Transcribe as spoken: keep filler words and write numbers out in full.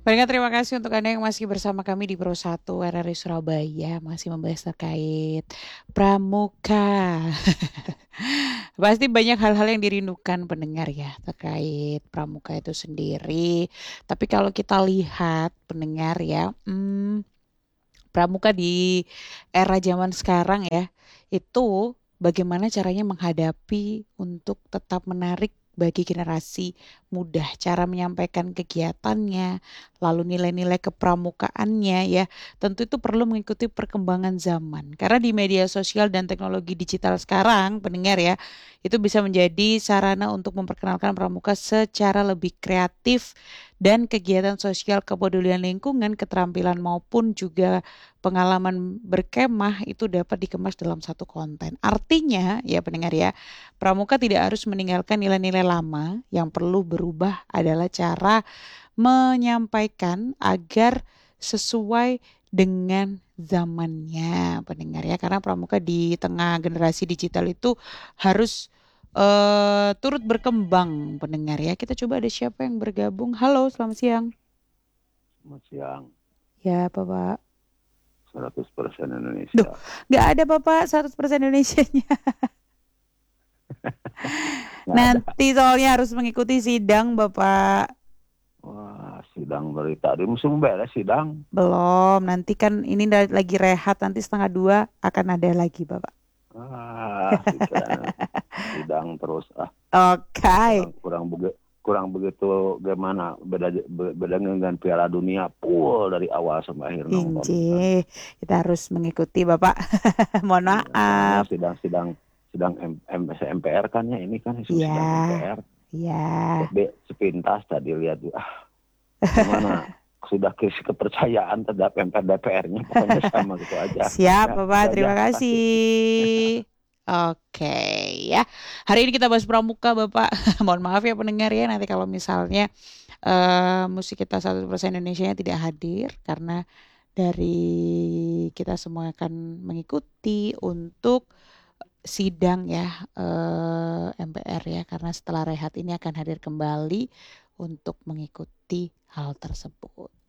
Baiklah, terima kasih untuk Anda yang masih bersama kami di Pro satu R R I Surabaya, masih membahas terkait pramuka. Pasti banyak hal-hal yang dirindukan pendengar ya terkait pramuka itu sendiri. Tapi kalau kita lihat pendengar ya, hmm, pramuka di era zaman sekarang ya, itu bagaimana caranya menghadapi untuk tetap menarik bagi generasi muda, cara menyampaikan kegiatannya, lalu nilai-nilai kepramukaannya ya, tentu itu perlu mengikuti perkembangan zaman. Karena di media sosial dan teknologi digital sekarang, pendengar ya, itu bisa menjadi sarana untuk memperkenalkan pramuka secara lebih kreatif dan kegiatan sosial kepedulian lingkungan, keterampilan maupun juga pengalaman berkemah itu dapat dikemas dalam satu konten. Artinya, ya pendengar ya, pramuka tidak harus meninggalkan nilai-nilai lama, yang perlu berubah adalah cara menyampaikan agar sesuai dengan zamannya, pendengar ya. Karena pramuka di tengah generasi digital itu harus eh, turut berkembang, pendengar ya. Kita coba ada siapa yang bergabung. Halo, selamat siang. Selamat siang, Ya, Bapak. seratus persen Duh, Indonesia. nggak ada Bapak seratus persen Indonesianya. Nggak ada. Nanti soalnya harus mengikuti sidang, Bapak. Wah, sidang dari tadi musim beres sidang. Belum, nanti kan ini da- lagi rehat, nanti setengah dua akan ada lagi, Bapak. Ah, pikiran sidang terus. Ah, Oke. kurang kurang begitu kurang begitu gimana beda be- beda dengan Piala Dunia full dari awal sampai akhir nonton kan. Inci, kita harus mengikuti, Bapak. Mohon Iya, soalnya maaf. sidang-sidang sidang M, M, M P R kan ya ini kan isu Iya, sidang M P R. iya. Be- sepintas tadi lihat ah gimana sudah krisis kepercayaan terhadap M P R D P R-nya pokoknya sama gitu aja Siap, ya itu Bapak. aja Terima makasih. kasih. Oke, ya. Hari ini kita bahas pramuka, Bapak. Mohon maaf ya pendengar ya, nanti kalau misalnya eh musik kita satu persen Indonesia tidak hadir karena dari kita semua akan mengikuti untuk sidang ya eh, M P R ya, karena setelah rehat ini akan hadir kembali untuk mengikuti hal tersebut.